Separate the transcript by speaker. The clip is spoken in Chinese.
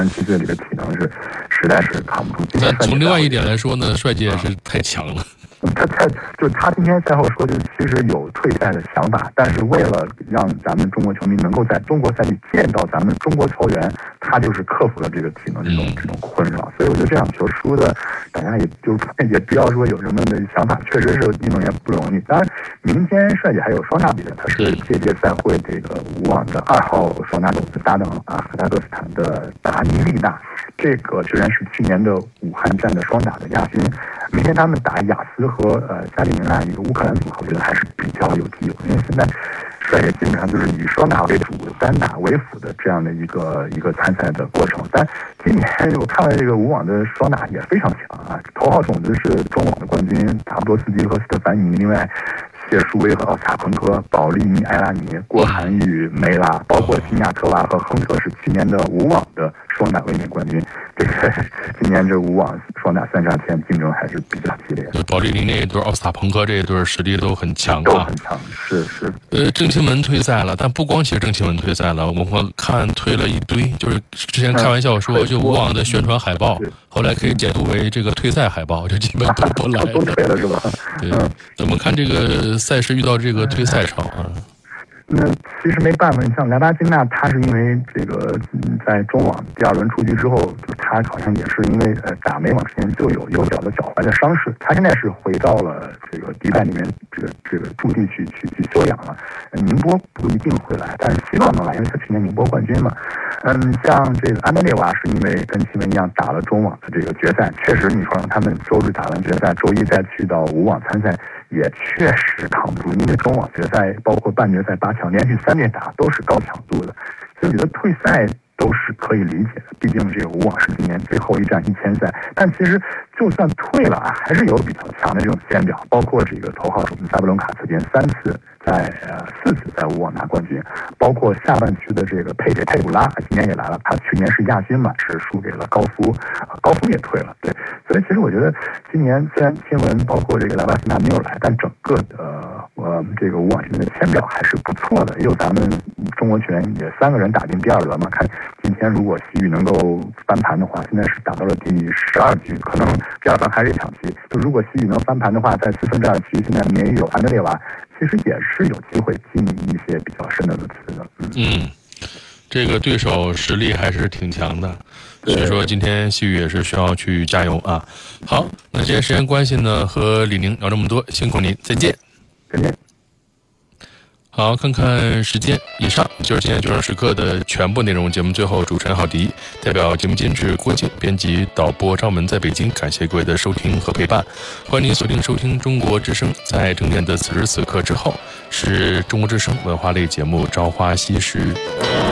Speaker 1: 37岁，这个体能是实在是扛不住。
Speaker 2: 那从另外一点来说呢，帅姐也是太强了。
Speaker 1: 他今天赛后说，其实有退赛的想法，但是为了让咱们中国球迷能够在中国赛里见到咱们中国球员，他就是克服了这个体能这种困扰。所以我觉得这场球输的，大家也不要说有什么的想法，确实是运动员不容易。当然，明天帅姐还有双打比赛，他是这届赛会这个无网的2号双打种子搭档哈萨克斯坦的达尼利娜，这个居然是去年的武汉站的双打的亚军。明天他们打雅思和加里宁娜一个乌克兰组合，我觉得还是比较有机会，因为现在帅姐基本上就是以双打为主、单打为辅的这样的一个参赛的过程。但今年我看了这个无网的双打也非常强啊，头号种子是中网的冠军塔布罗斯基和斯特凡尼，另外谢舒薇和奥斯塔彭科、保利尼埃拉尼、郭涵予、梅拉，包括辛亚特娃和亨特是去年的无网的双打卫冕冠军。这个今年这无网双打3杀签竞争还是比较激烈的。
Speaker 2: 保利尼那一对，奥斯塔彭科这一对实力都很强，
Speaker 1: 都很强，是。
Speaker 2: 郑钦文退赛了，但不光其实郑钦文退赛了，我们看退了一堆，就是之前开玩笑说，就无网的宣传海报，后来可以解读为这个退赛海报，就基本都不来了，
Speaker 1: 都退了是吧？
Speaker 2: 对，怎么看这个赛事遇到这个退赛潮啊？
Speaker 1: 那其实没办法，你像莱巴金娜，她是因为这个在中网第2轮出局之后，就她好像也是因为打美网之前就有右脚的脚踝的伤势，她现在是回到了这个迪拜里面这个驻地去休养了。宁波不一定会来，但是希望能来，因为她去年宁波冠军嘛。像这个安德烈娃是因为跟奇文一样打了中网的这个决赛，确实你说让他们周日打完决赛，周一再去到无网参赛，也确实扛不住，因为中网决赛包括半决赛8强连续3连打都是高强度的，所以我觉得退赛都是可以理解的，毕竟这个无网是今年最后一站1000赛，但其实就算退了啊，还是有比较强的这种先表，包括这个头号种子萨布隆卡此前4次在无网拿冠军，包括下半区的这个佩古拉今年也来了，他去年是亚军嘛，是输给了高夫，高夫也退了，对，所以其实我觉得今年虽然钦文包括这个莱巴辛娜没有来，但整个的这个无网军的签表还是不错的，也有咱们中国球员也3个人打进第2轮嘛，看今天如果西域能够翻盘的话，现在是打到了第12局，可能第2轮还是一场棋，就如果西域能翻盘的话，在4分之2局现在没有安德烈娃，其实也是有机会进一些比较深的轮次的。
Speaker 2: 这个对手实力还是挺强的，所以说今天西域也是需要去加油啊。好，那今天时间关系呢，和李宁聊这么多，辛苦您，再见。
Speaker 1: 再见。
Speaker 2: 好，看看时间，以上就是今天9点时刻的全部内容。节目最后，主持人郝迪代表节目监制郭靖、编辑导播张文在北京，感谢各位的收听和陪伴。欢迎您锁定收听中国之声，在正点的此时此刻之后，是中国之声文化类节目《朝花夕拾》。